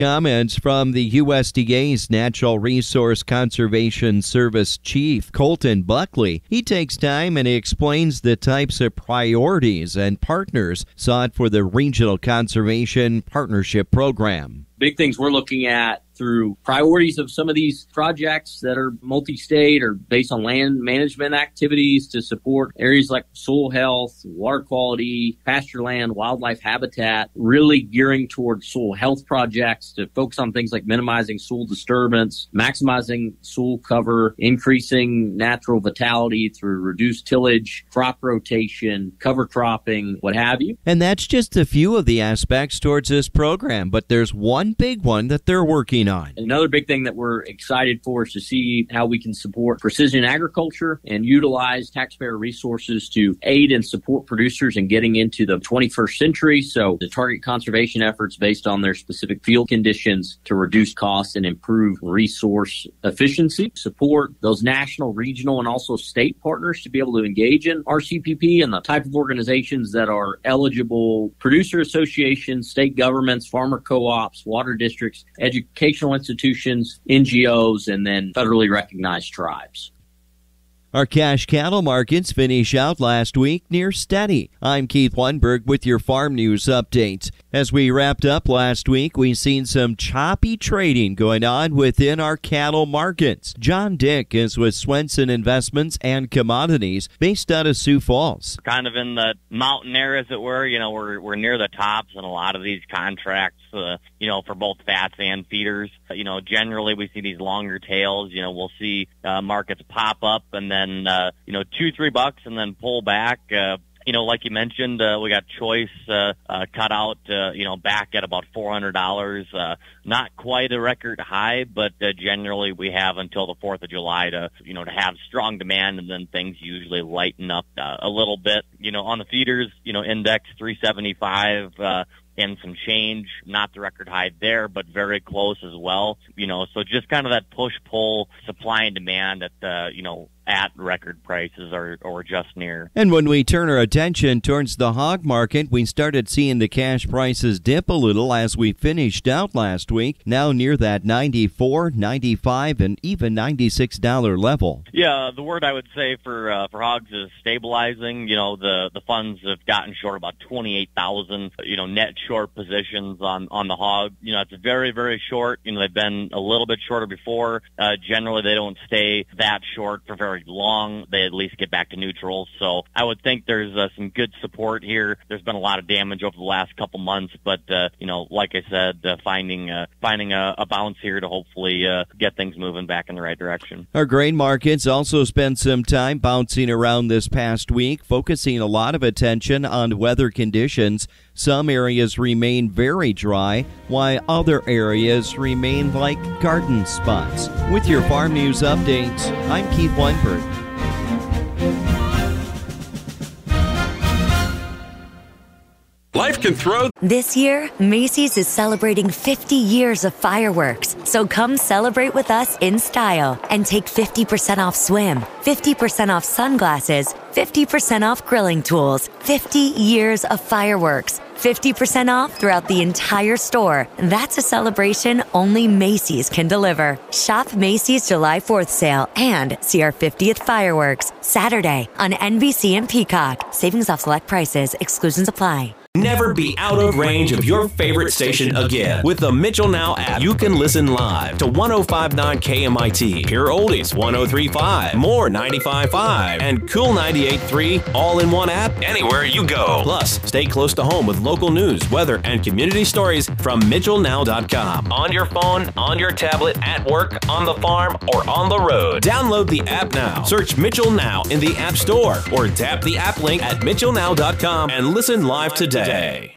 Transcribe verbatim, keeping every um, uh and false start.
Comments from the U S D A's Natural Resource Conservation Service Chief, Colton Buckley. He takes time and he explains the types of priorities and partners sought for the Regional Conservation Partnership Program. Big things we're looking at through priorities of some of these projects that are multi-state or based on land management activities to support areas like soil health, water quality, pasture land, wildlife habitat, really gearing towards soil health projects to focus on things like minimizing soil disturbance, maximizing soil cover, increasing natural vitality through reduced tillage, crop rotation, cover cropping, what have you. And that's just a few of the aspects towards this program, but there's one big one that they're working on. Another big thing that we're excited for is to see how we can support precision agriculture and utilize taxpayer resources to aid and support producers in getting into the twenty-first century. So to target conservation efforts based on their specific field conditions to reduce costs and improve resource efficiency, support those national, regional, and also state partners to be able to engage in R C P P and the type of organizations that are eligible: producer associations, state governments, farmer co-ops, water districts, educational institutions, N G Os, and then federally recognized tribes. Our cash cattle markets finish out last week near steady. I'm Keith Lundberg with your farm news updates. As we wrapped up last week, we've seen some choppy trading going on within our cattle markets. John Dick is with Swenson Investments and Commodities based out of Sioux Falls. Kind of in the mountain air, as it were. You know, we're we're near the tops in a lot of these contracts, uh, you know, for both fats and feeders. You know, generally we see these longer tails. You know, we'll see uh, markets pop up and then And, uh, you know, two, three bucks and then pull back. Uh, you know, like you mentioned, uh, we got choice, uh, uh, cut out, uh, you know, back at about four hundred dollars. Uh, not quite a record high, but, uh, generally we have until the fourth of July to, you know, to have strong demand, and then things usually lighten up, uh, a little bit. You know, on the feeders, you know, index three seventy-five, uh, and some change, not the record high there, but very close as well. You know, so just kind of that push-pull, supply and demand at, uh, you know, at record prices or, or just near. And when we turn our attention towards the hog market, we started seeing the cash prices dip a little as we finished out last week, now near that ninety-four, ninety-five, and even ninety-six dollar level. Yeah, the word I would say for uh, for hogs is stabilizing. You know, the, the funds have gotten short about twenty-eight thousand, you know, net short positions on, on the hog. You know, it's very, very short. You know, they've been a little bit shorter before. Uh, generally, they don't stay that short for very long. They at least get back to neutral. So I would think there's uh, some good support here. There's been a lot of damage over the last couple months, but uh, you know, like I said, uh, finding uh, finding a, a bounce here to hopefully uh, get things moving back in the right direction. Our grain markets also spent some time bouncing around this past week, focusing a lot of attention on weather conditions. Some areas remain very dry, while other areas remain like garden spots. With your farm news updates, I'm Keith Weinberg. Life can throw. This year, Macy's is celebrating fifty years of fireworks. So come celebrate with us in style and take fifty percent off swim, fifty percent off sunglasses, fifty percent off grilling tools, fifty years of fireworks, fifty percent off throughout the entire store. That's a celebration only Macy's can deliver. Shop Macy's July fourth sale and see our fiftieth fireworks Saturday on N B C and Peacock. Savings off select prices. Exclusions apply. Never be out of range of your favorite station again. With the Mitchell Now app, you can listen live to one oh five point nine K M I T, Pure Oldies one oh three point five, More ninety-five point five, and Cool ninety-eight point three, all in one app anywhere you go. Plus, stay close to home with local news, weather, and community stories from Mitchell Now dot com. On your phone, on your tablet, at work, on the farm, or on the road. Download the app now. Search Mitchell Now in the App Store or tap the app link at Mitchell Now dot com and listen live today. Day.